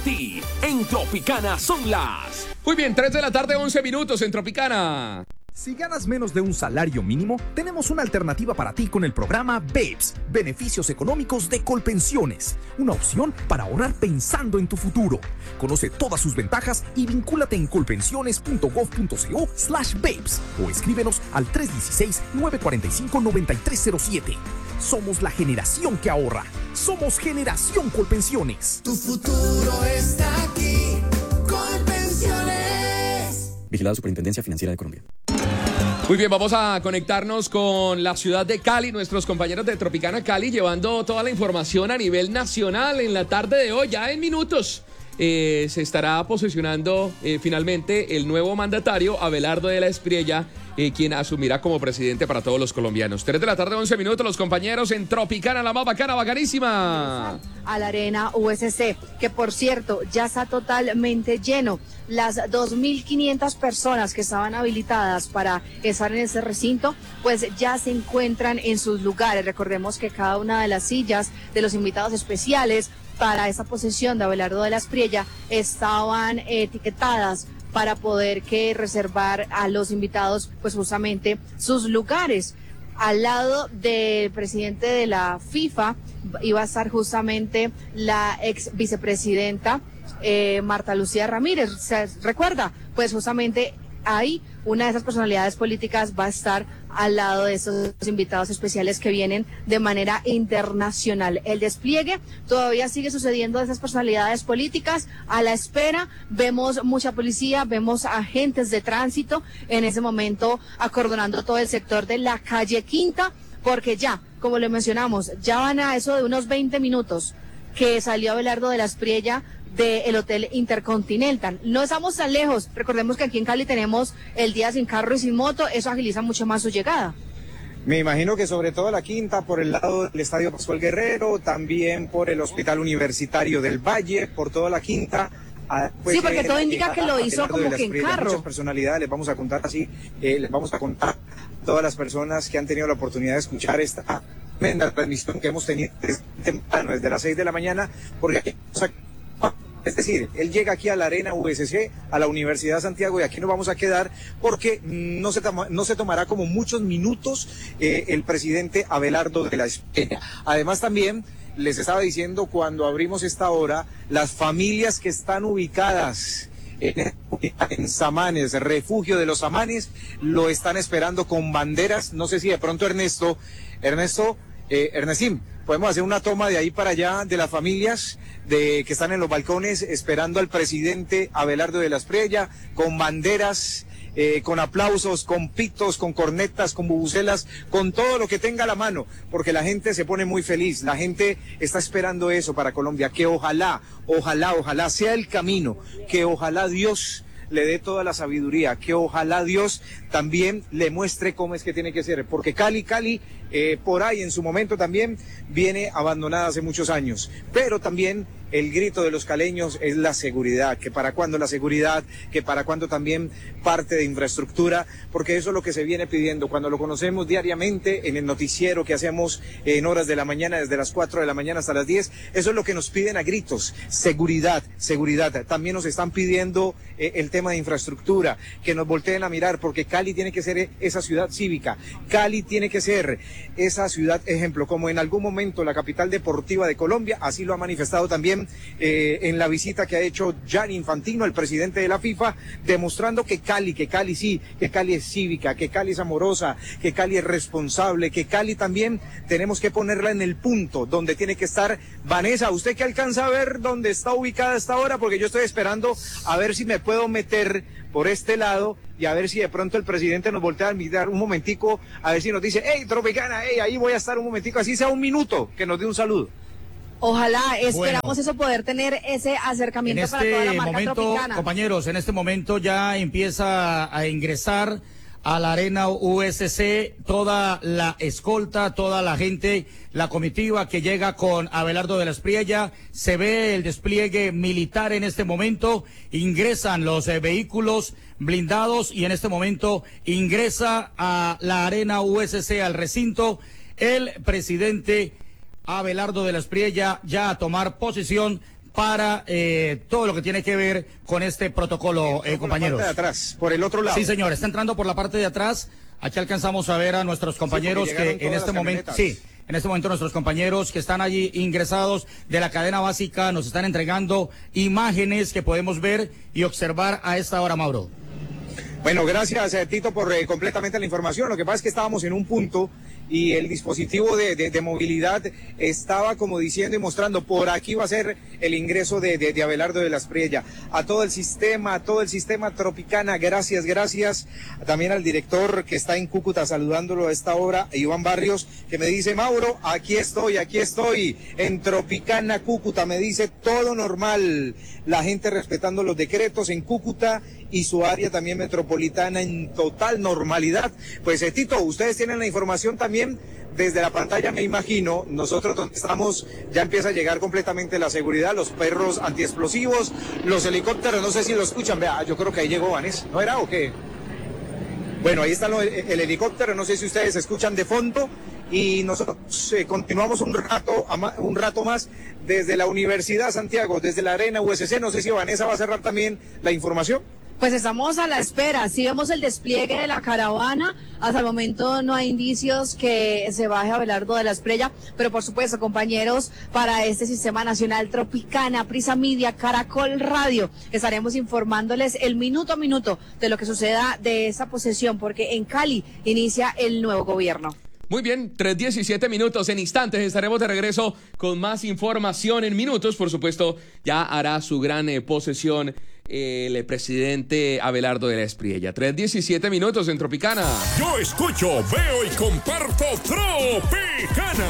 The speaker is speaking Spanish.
Sí, en Tropicana son las... Muy bien, 3 de la tarde, 11 minutos en Tropicana. Si ganas menos de un salario mínimo, tenemos una alternativa para ti con el programa BEPS, Beneficios Económicos de Colpensiones. Una opción para ahorrar pensando en tu futuro. Conoce todas sus ventajas y vincúlate en colpensiones.gov.co/BEPS o escríbenos al 316-945-9307. Somos la generación que ahorra. Somos Generación Colpensiones. Tu futuro está aquí. Colpensiones. Vigilado Superintendencia Financiera de Colombia. Muy bien, vamos a conectarnos con la ciudad de Cali, nuestros compañeros de Tropicana Cali, llevando toda la información a nivel nacional en la tarde de hoy. Ya en minutos se estará posesionando finalmente el nuevo mandatario, Abelardo de la Espriella, quien asumirá como presidente para todos los colombianos. 3 de la tarde, 11 minutos, los compañeros en Tropicana, la más bacana, bacanísima. A la Arena USC, que por cierto ya está totalmente lleno. Las 2.500 personas que estaban habilitadas para estar en ese recinto, pues ya se encuentran en sus lugares. Recordemos que cada una de las sillas de los invitados especiales para esa posesión de Abelardo de la Espriella estaban etiquetadas para poder reservar a los invitados pues justamente sus lugares. Al lado del presidente de la FIFA iba a estar justamente la ex vicepresidenta Marta Lucía Ramírez. ¿Se recuerda? Pues justamente ahí una de esas personalidades políticas va a estar al lado de esos invitados especiales que vienen de manera internacional. El despliegue todavía sigue sucediendo de esas personalidades políticas. A la espera vemos mucha policía, vemos agentes de tránsito en ese momento acordonando todo el sector de la calle Quinta, porque ya, como le mencionamos, ya van a eso de unos 20 minutos que salió Abelardo de la Espriella del Hotel Intercontinental. No estamos tan lejos. Recordemos que aquí en Cali tenemos el día sin carro y sin moto. Eso agiliza mucho más su llegada. Me imagino que sobre todo la Quinta, por el lado del Estadio Pascual Guerrero, también por el Hospital Universitario del Valle, por toda la Quinta. Pues, sí, porque todo indica que lo hizo como que en carro. Muchas personalidades, les vamos a contar así, les vamos a contar todas las personas que han tenido la oportunidad de escuchar esta tremenda transmisión que hemos tenido desde temprano, desde las 6 de la mañana, porque aquí es decir, él llega aquí a la Arena USC, a la Universidad de Santiago, y aquí nos vamos a quedar porque no se tomará como muchos minutos el presidente Abelardo de la Espriella. Además también les estaba diciendo cuando abrimos esta hora, las familias que están ubicadas en Samanes, refugio de los Samanes, lo están esperando con banderas. No sé si de pronto Ernestín, podemos hacer una toma de ahí para allá de las familias que están en los balcones esperando al presidente Abelardo de la Espriella, con banderas, con aplausos, con pitos, con cornetas, con bubucelas, con todo lo que tenga a la mano, porque la gente se pone muy feliz, la gente está esperando eso para Colombia, que ojalá sea el camino, que ojalá Dios le dé toda la sabiduría, que ojalá Dios también le muestre cómo es que tiene que ser, porque Cali, por ahí en su momento también viene abandonada hace muchos años, pero también el grito de los caleños es la seguridad, que para cuándo la seguridad, que para cuándo también parte de infraestructura, porque eso es lo que se viene pidiendo cuando lo conocemos diariamente en el noticiero que hacemos en horas de la mañana, desde las 4 de la mañana hasta las 10, eso es lo que nos piden a gritos, seguridad, también nos están pidiendo el tema de infraestructura, que nos volteen a mirar, porque Cali tiene que ser esa ciudad cívica, Cali tiene que ser esa ciudad ejemplo, como en algún momento la capital deportiva de Colombia, así lo ha manifestado también en la visita que ha hecho Gianni Infantino, el presidente de la FIFA, demostrando que Cali sí, que Cali es cívica, que Cali es amorosa, que Cali es responsable, que Cali también tenemos que ponerla en el punto donde tiene que estar. Vanessa, ¿usted qué alcanza a ver dónde está ubicada esta hora? Porque yo estoy esperando a ver si me puedo meter por este lado y a ver si de pronto el presidente nos voltea a mirar un momentico, a ver si nos dice, hey, Tropicana, hey, ahí voy a estar un momentico, así sea un minuto, que nos dé un saludo. Ojalá, esperamos eso, poder tener ese acercamiento para toda la marca Tropicana. Compañeros, en este momento ya empieza a ingresar a la Arena USC toda la escolta, toda la gente, la comitiva que llega con Abelardo de la Espriella. Se ve el despliegue militar en este momento, ingresan los vehículos blindados y en este momento ingresa a la Arena USC, al recinto, el presidente Abelardo de la Espriella, ya a tomar posesión para todo lo que tiene que ver con este protocolo, compañeros. Por la parte de atrás, por el otro lado. Sí, señor, está entrando por la parte de atrás. Aquí alcanzamos a ver a nuestros compañeros que en este momento, en este momento nuestros compañeros que están allí ingresados de la cadena básica nos están entregando imágenes que podemos ver y observar a esta hora, Mauro. Bueno, gracias Tito por completamente la información. Lo que pasa es que estábamos en un punto y el dispositivo de movilidad estaba como diciendo y mostrando por aquí va a ser el ingreso de Abelardo de la Espriella. A todo el sistema Tropicana, gracias. También al director que está en Cúcuta saludándolo a esta hora, Iván Barrios, que me dice, Mauro, aquí estoy en Tropicana, Cúcuta, me dice todo normal, la gente respetando los decretos en Cúcuta y su área también metropolitana en total normalidad. Pues Tito, ustedes tienen la información también desde la pantalla, me imagino. Nosotros donde estamos ya empieza a llegar completamente la seguridad, los perros antiexplosivos, los helicópteros, no sé si lo escuchan, vea, yo creo que ahí llegó Vanessa, ¿no era o qué? Bueno, ahí está el helicóptero, no sé si ustedes escuchan de fondo. Y nosotros continuamos un rato más desde la Universidad Santiago, desde la Arena USC. No sé si Vanessa va a cerrar también la información. Pues estamos a la espera, sí vemos el despliegue de la caravana, hasta el momento no hay indicios que se baje Abelardo de la Espriella, pero por supuesto, compañeros, para este Sistema Nacional Tropicana, Prisa Media, Caracol Radio, estaremos informándoles el minuto a minuto de lo que suceda de esta posesión, porque en Cali inicia el nuevo gobierno. Muy bien, 3:17 minutos. En instantes estaremos de regreso con más información. En minutos, por supuesto, ya hará su gran posesión el presidente Abelardo de la Espriella. 3:17 minutos en Tropicana. Yo escucho, veo y comparto Tropicana.